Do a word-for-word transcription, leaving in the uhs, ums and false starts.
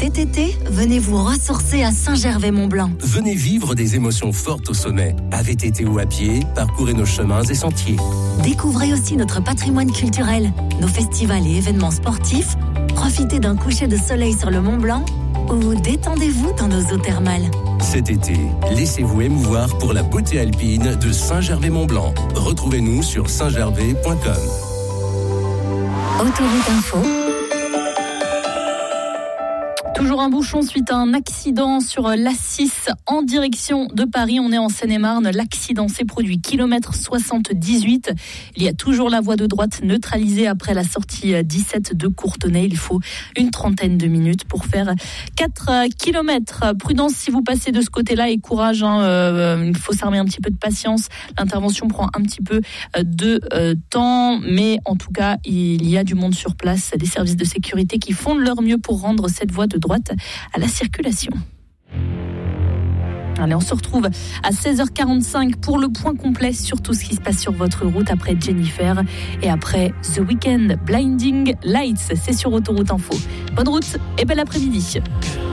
Cet été, venez vous ressourcer à Saint-Gervais-Mont-Blanc. Venez vivre des émotions fortes au sommet. À V T T ou à pied, parcourez nos chemins et sentiers. Découvrez aussi notre patrimoine culturel, nos festivals et événements sportifs. Profitez d'un coucher de soleil sur le Mont-Blanc ou détendez-vous dans nos eaux thermales. Cet été, laissez-vous émouvoir pour la beauté alpine de Saint-Gervais-Mont-Blanc. Retrouvez-nous sur saint gervais point com. Autoroute Info. Toujours un bouchon suite à un accident sur l'A six en direction de Paris. On est en Seine-et-Marne. L'accident s'est produit kilomètre soixante-dix-huit. Il y a toujours la voie de droite neutralisée après la sortie dix-sept de Courtenay. Il faut une trentaine de minutes pour faire quatre kilomètres. Prudence si vous passez de ce côté-là et courage. Hein, euh, il faut s'armer un petit peu de patience. L'intervention prend un petit peu de euh, temps. Mais en tout cas, il y a du monde sur place. Des services de sécurité qui font de leur mieux pour rendre cette voie de droite à la circulation. Allez, on se retrouve à seize heures quarante-cinq pour le point complet sur tout ce qui se passe sur votre route après Jennifer et après The Weeknd, Blinding Lights, c'est sur Autoroute Info. Bonne route et bel après-midi.